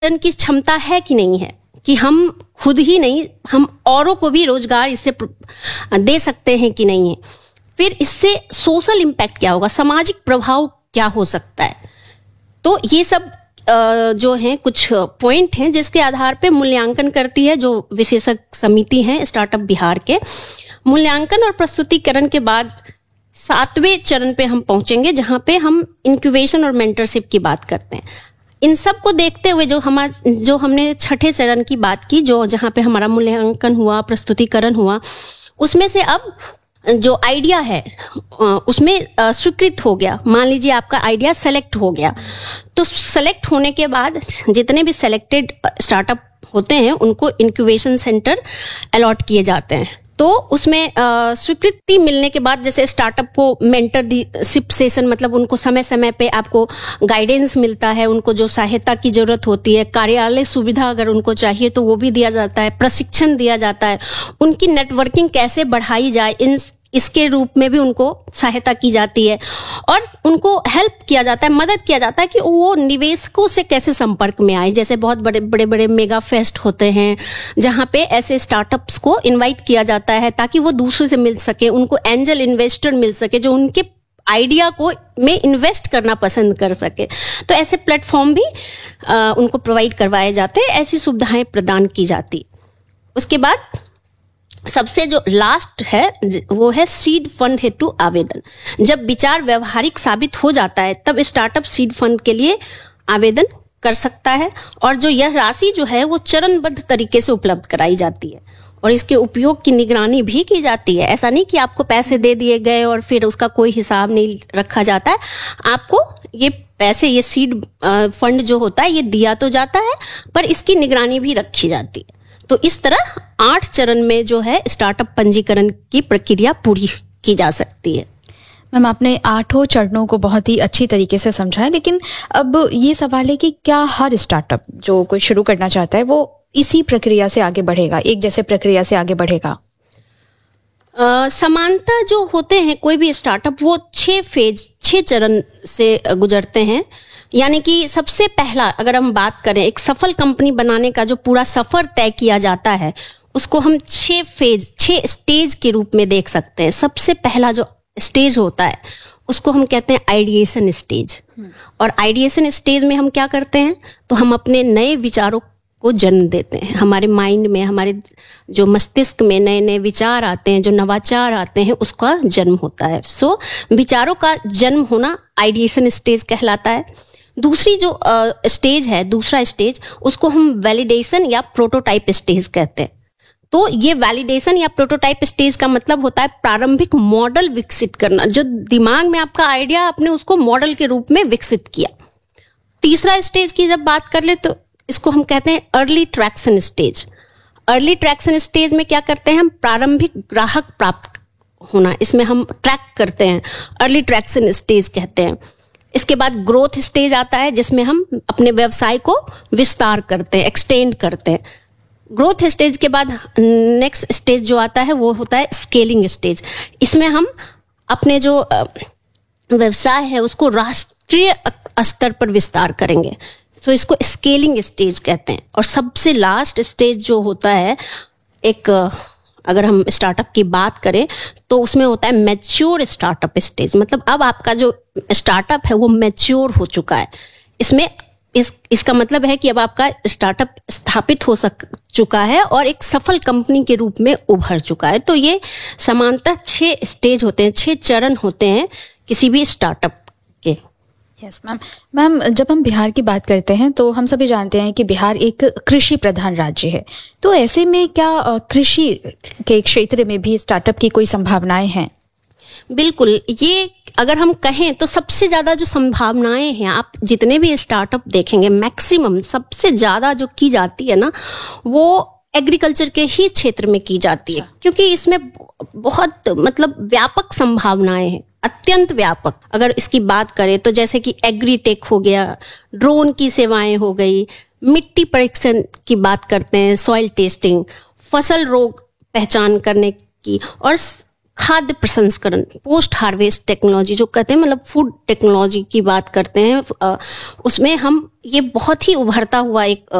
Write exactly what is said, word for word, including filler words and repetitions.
की क्षमता है कि नहीं है कि हम खुद ही नहीं, हम औरों को भी रोजगार इससे दे सकते हैं कि नहीं है। फिर इससे सोशल इम्पैक्ट क्या होगा, सामाजिक प्रभाव क्या हो सकता है। तो ये सब जो हैं कुछ पॉइंट हैं जिसके आधार पे मूल्यांकन करती है जो विशेषज्ञ समिति है स्टार्टअप बिहार के। मूल्यांकन और प्रस्तुतिकरण के बाद सातवें चरण पे हम पहुंचेंगे जहां पे हम इंक्यूबेशन और मेंटरशिप की बात करते हैं। इन सब को देखते हुए जो हमारा जो हमने छठे चरण की बात की, जो जहाँ पे हमारा मूल्यांकन हुआ, प्रस्तुतिकरण हुआ, उसमें से अब जो आइडिया है उसमें स्वीकृत हो गया। मान लीजिए आपका आइडिया सेलेक्ट हो गया, तो सेलेक्ट होने के बाद जितने भी सेलेक्टेड स्टार्टअप होते हैं उनको इंक्यूबेशन सेंटर अलॉट किए जाते हैं। तो उसमें स्वीकृति मिलने के बाद जैसे स्टार्टअप को मेंटरशिप सेशन, मतलब उनको समय समय पे आपको गाइडेंस मिलता है, उनको जो सहायता की जरूरत होती है, कार्यालय सुविधा अगर उनको चाहिए तो वो भी दिया जाता है, प्रशिक्षण दिया जाता है, उनकी नेटवर्किंग कैसे बढ़ाई जाए इन इसके रूप में भी उनको सहायता की जाती है और उनको हेल्प किया जाता है, मदद किया जाता है कि वो निवेशकों से कैसे संपर्क में आए। जैसे बहुत बड़े बड़े बड़े मेगा फेस्ट होते हैं जहाँ पे ऐसे स्टार्टअप्स को इनवाइट किया जाता है ताकि वो दूसरे से मिल सके, उनको एंजल इन्वेस्टर मिल सके जो उनके आइडिया को में इन्वेस्ट करना पसंद कर सके। तो ऐसे प्लेटफॉर्म भी आ, उनको प्रोवाइड करवाए जाते हैं, ऐसी सुविधाएं प्रदान की जाती। उसके बाद सबसे जो लास्ट है वो है सीड फंड हेतु आवेदन। जब विचार व्यवहारिक साबित हो जाता है तब स्टार्टअप सीड फंड के लिए आवेदन कर सकता है और जो यह राशि जो है वो चरणबद्ध तरीके से उपलब्ध कराई जाती है और इसके उपयोग की निगरानी भी की जाती है। ऐसा नहीं कि आपको पैसे दे दिए गए और फिर उसका कोई हिसाब नहीं रखा जाता है। आपको ये पैसे, ये सीड फंड जो होता है ये दिया तो जाता है पर इसकी निगरानी भी रखी जाती है। तो इस तरह आठ चरण में जो है स्टार्टअप पंजीकरण की प्रक्रिया पूरी की जा सकती है। मैम, आपने आठों चरणों को बहुत ही अच्छी तरीके से समझाया, लेकिन अब ये सवाल है कि क्या हर स्टार्टअप जो कोई शुरू करना चाहता है वो इसी प्रक्रिया से आगे बढ़ेगा, एक जैसे प्रक्रिया से आगे बढ़ेगा? Uh, समानता जो होते हैं कोई भी स्टार्टअप वो छह फेज छह चरण से गुजरते हैं। यानी कि सबसे पहला अगर हम बात करें एक सफल कंपनी बनाने का जो पूरा सफर तय किया जाता है उसको हम छह फेज छह स्टेज के रूप में देख सकते हैं। सबसे पहला जो स्टेज होता है उसको हम कहते हैं आइडिएशन स्टेज। और आइडिएशन स्टेज में हम क्या करते हैं, तो हम अपने नए विचारों को जन्म देते हैं। हमारे माइंड में, हमारे जो मस्तिष्क में नए नए विचार आते हैं, जो नवाचार आते हैं, उसका जन्म होता है। सो विचारों का जन्म होना आइडिएशन स्टेज कहलाता है। दूसरी जो स्टेज uh, है, दूसरा स्टेज, उसको हम वैलिडेशन या प्रोटोटाइप स्टेज कहते हैं। तो ये वैलिडेशन या प्रोटोटाइप स्टेज का मतलब होता है प्रारंभिक मॉडल विकसित करना। जो दिमाग में आपका आइडिया, आपने उसको मॉडल के रूप में विकसित किया। तीसरा स्टेज की जब बात कर ले तो इसको हम कहते हैं early traction stage. Early traction stage में क्या करते हैं हम, प्रारंभिक ग्राहक प्राप्त होना, इसमें हम ट्रैक करते हैं, अर्ली ट्रैक्शन स्टेज कहते हैं। इसके बाद ग्रोथ स्टेज आता है जिसमें हम अपने व्यवसाय को विस्तार करते हैं, एक्सटेंड करते हैं। ग्रोथ स्टेज के बाद नेक्स्ट स्टेज जो आता है वो होता है स्केलिंग स्टेज। इसमें हम अपने जो व्यवसाय है उसको राष्ट्रीय स्तर पर विस्तार करेंगे, तो इसको स्केलिंग स्टेज कहते हैं। और सबसे लास्ट स्टेज जो होता है, एक अगर हम स्टार्टअप की बात करें तो उसमें होता है मैच्योर स्टार्टअप स्टेज। मतलब अब आपका जो स्टार्टअप है वो मैच्योर हो चुका है। इसमें इस इसका मतलब है कि अब आपका स्टार्टअप स्थापित हो सक चुका है और एक सफल कंपनी के रूप में उभर चुका है। तो ये समानतः छह स्टेज होते हैं, छह चरण होते हैं किसी भी स्टार्टअप के। Yes ma'am. मैम, जब हम बिहार की बात करते हैं तो हम सभी जानते हैं कि बिहार एक कृषि प्रधान राज्य है। तो ऐसे में क्या कृषि के क्षेत्र में भी स्टार्टअप की कोई संभावनाएं हैं? बिल्कुल, ये अगर हम कहें तो सबसे ज्यादा जो संभावनाएं हैं, आप जितने भी स्टार्टअप देखेंगे मैक्सिमम सबसे ज्यादा जो की जाती है ना वो एग्रीकल्चर के ही क्षेत्र में की जाती है, क्योंकि इसमें बहुत मतलब व्यापक संभावनाएं हैं, अत्यंत व्यापक। अगर इसकी बात करें तो जैसे कि एग्रीटेक हो गया, ड्रोन की सेवाएं हो गई, मिट्टी परीक्षण की बात करते हैं, सॉइल टेस्टिंग, फसल रोग पहचान करने की, और खाद्य प्रसंस्करण, पोस्ट हार्वेस्ट टेक्नोलॉजी जो कहते हैं, मतलब फूड टेक्नोलॉजी की बात करते हैं, उसमें हम ये बहुत ही उभरता हुआ एक